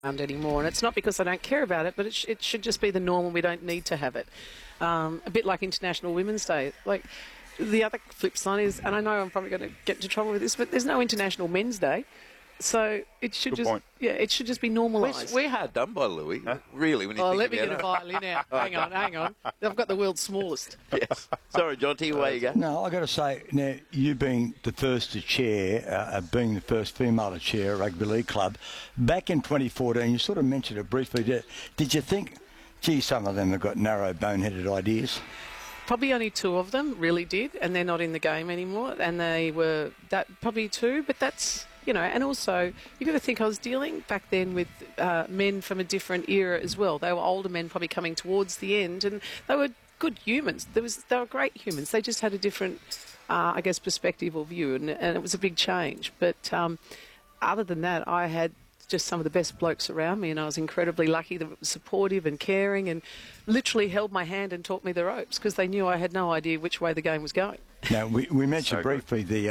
anymore. And it's not because I don't care about it, but it should just be the norm and we don't need to have it. A bit like International Women's Day. Like, the other flip side is, and I know I'm probably going to get into trouble with this, but there's no International Men's Day. So it should it should just be normalised. We're hard done by Louis, really. When you think let me about get it. a violin out. Hang on. I've got the world's smallest. Yes. Sorry, Jonty, away you go. No, I've got to say, now, you being the first to chair, being the first female to chair a rugby league club, back in 2014, you sort of mentioned it briefly. Did you think, gee, some of them have got narrow, boneheaded ideas? Probably only 2 of them really did, and they're not in the game anymore, and they were probably 2, but that's... You know, and also, you've got to think I was dealing back then with men from a different era as well. They were older men probably coming towards the end, and they were good humans. They were great humans. They just had a different, I guess, perspective or view, and it was a big change. But other than that, I had just some of the best blokes around me, and I was incredibly lucky that it was supportive and caring and literally held my hand and taught me the ropes because they knew I had no idea which way the game was going. Now, we mentioned briefly the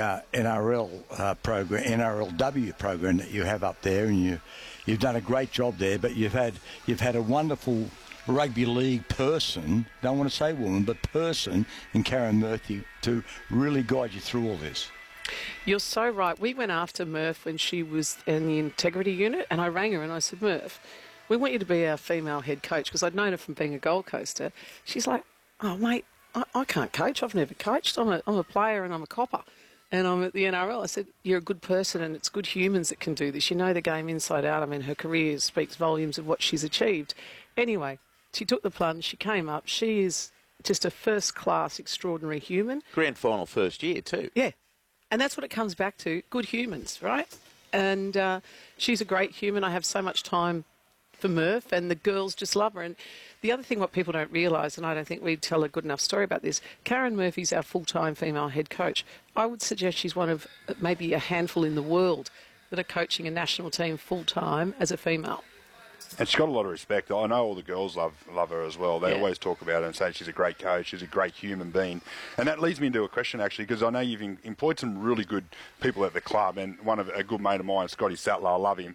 NRL program, NRLW program that you have up there, and you've done a great job there. But you've had a wonderful rugby league person, don't want to say woman, but person in Karen Murphy to really guide you through all this. You're so right. We went after Murph when she was in the integrity unit, and I rang her and I said, Murph, we want you to be our female head coach, because I'd known her from being a Gold Coaster. She's like, oh, mate, I can't coach. I've never coached. I'm a player and I'm a copper. And I'm at the NRL. I said, you're a good person and it's good humans that can do this. You know the game inside out. I mean, her career speaks volumes of what she's achieved. Anyway, she took the plunge. She came up. She is just a first-class, extraordinary human. Grand final first year too. Yeah. And that's what it comes back to, good humans, right? And she's a great human. I have so much time for Murph, and the girls just love her. And the other thing what people don't realise, and I don't think we tell a good enough story about this, Karen Murphy's our full-time female head coach. I would suggest she's one of maybe a handful in the world that are coaching a national team full-time as a female. And she's got a lot of respect. I know all the girls love her as well. They always talk about her and say she's a great coach, she's a great human being. And that leads me into a question, actually, because I know you've employed some really good people at the club, and a good mate of mine, Scotty Sattler, I love him.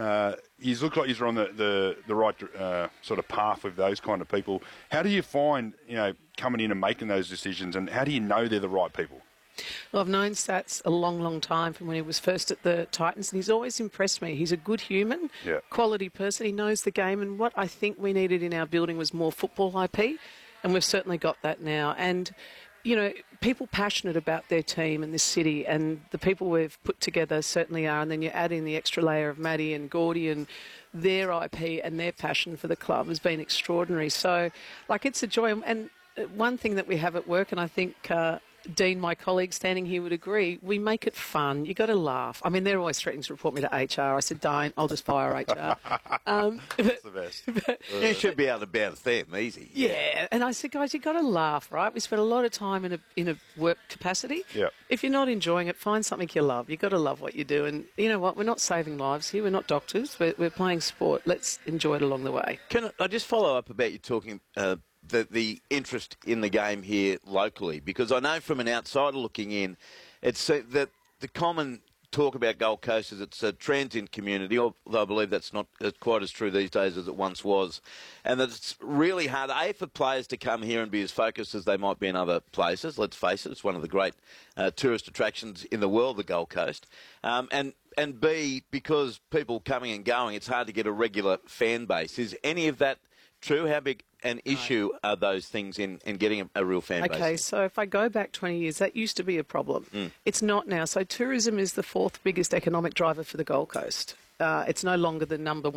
He's looked like he's on the right sort of path with those kind of people. How do you find, coming in and making those decisions, and how do you know they're the right people? Well, I've known Sats a long, long time from when he was first at the Titans, and he's always impressed me. He's a good human, quality person. He knows the game, and what I think we needed in our building was more football IP, and we've certainly got that now. And, people passionate about their team and this city, and the people we've put together certainly are, and then you add in the extra layer of Maddie and Gordy and their IP and their passion for the club has been extraordinary. So, it's a joy. And one thing that we have at work, and I think... Dean, my colleague standing here, would agree, we make it fun. You've got to laugh. I mean, they're always threatening to report me to HR. I said, don't, I'll just fire HR. That's the best. You should be able to bounce them easy. Yeah, and I said, guys, you've got to laugh, right? We spend a lot of time in a work capacity. Yeah. If you're not enjoying it, find something you love. You've got to love what you do. And you know what? We're not saving lives here. We're not doctors. We're playing sport. Let's enjoy it along the way. Can I just follow up about you talking... The interest in the game here locally, because I know from an outsider looking in, it's that the common talk about Gold Coast is it's a transient community, although I believe that's not quite as true these days as it once was, and that it's really hard, A, for players to come here and be as focused as they might be in other places. Let's face it, it's one of the great tourist attractions in the world, the Gold Coast, and B, because people coming and going, it's hard to get a regular fan base. Is any of that true? How big an issue are those things in getting a real fan base? Okay, so if I go back 20 years, that used to be a problem. It's not now. So tourism is the 4th biggest economic driver for the Gold Coast. It's no longer the number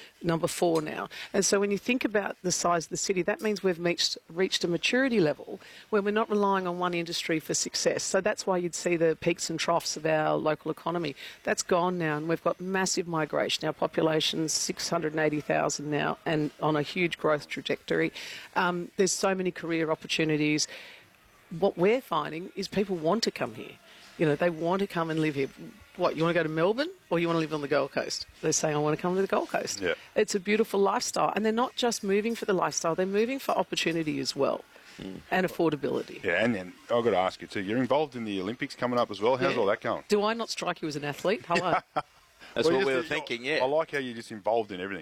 4 now. And so when you think about the size of the city, that means we've reached a maturity level where we're not relying on one industry for success. So that's why you'd see the peaks and troughs of our local economy. That's gone now, and we've got massive migration. Our population's 680,000 now, and on a huge growth trajectory. There's so many career opportunities. What we're finding is people want to come here. They want to come and live here. What, you want to go to Melbourne or you want to live on the Gold Coast? They're saying, I want to come to the Gold Coast. Yeah. It's a beautiful lifestyle. And they're not just moving for the lifestyle, they're moving for opportunity as well and affordability. Yeah, and then I've got to ask you too, you're involved in the Olympics coming up as well. How's all that going? Do I not strike you as an athlete? Hello. That's what we were thinking, yeah. I like how you're just involved in everything.